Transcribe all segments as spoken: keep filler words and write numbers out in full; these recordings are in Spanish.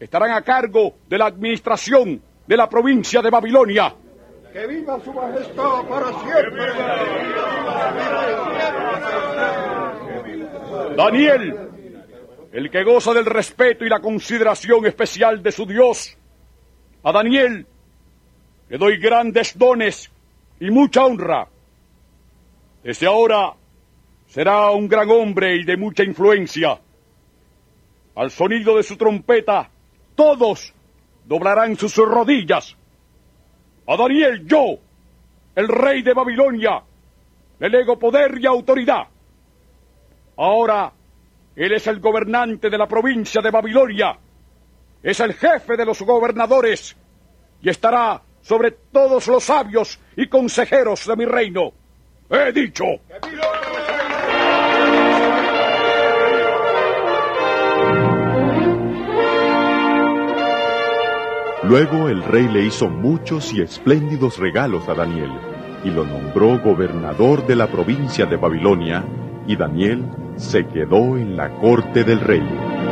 estarán a cargo de la administración de la provincia de Babilonia. ¡Que viva su majestad para siempre! Daniel, el que goza del respeto y la consideración especial de su Dios. A Daniel le doy grandes dones y mucha honra. Desde ahora será un gran hombre y de mucha influencia. Al sonido de su trompeta, todos doblarán sus rodillas. A Daniel yo, el rey de Babilonia, le lego poder y autoridad. Ahora, él es el gobernante de la provincia de Babilonia, es el jefe de los gobernadores y estará sobre todos los sabios y consejeros de mi reino. He dicho. Luego el rey le hizo muchos y espléndidos regalos a Daniel, y lo nombró gobernador de la provincia de Babilonia, y Daniel se quedó en la corte del rey.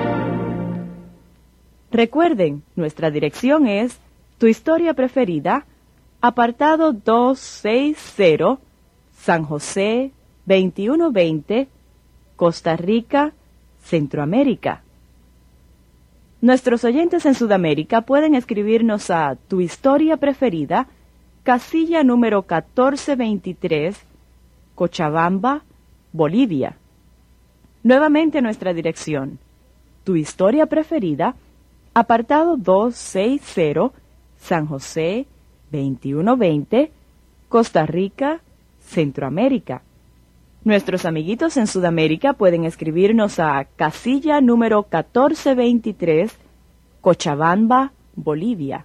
Recuerden, nuestra dirección es Tu Historia Preferida, apartado doscientos sesenta, San José, veintiuno veinte, Costa Rica, Centroamérica. Nuestros oyentes en Sudamérica pueden escribirnos a Tu Historia Preferida, casilla número catorce veintitrés, Cochabamba, Bolivia. Nuevamente nuestra dirección, Tu Historia Preferida, apartado doscientos sesenta, San José, veintiuno veinte, Costa Rica, Centroamérica. Nuestros amiguitos en Sudamérica pueden escribirnos a casilla número catorce veintitrés, Cochabamba, Bolivia.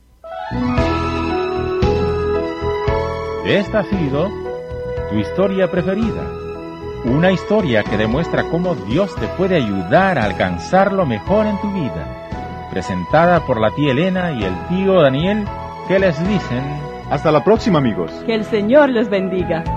Esta ha sido Tu Historia Preferida, una historia que demuestra cómo Dios te puede ayudar a alcanzar lo mejor en tu vida. Presentada por la tía Elena y el tío Daniel, que les dicen... Hasta la próxima, amigos. Que el Señor les bendiga.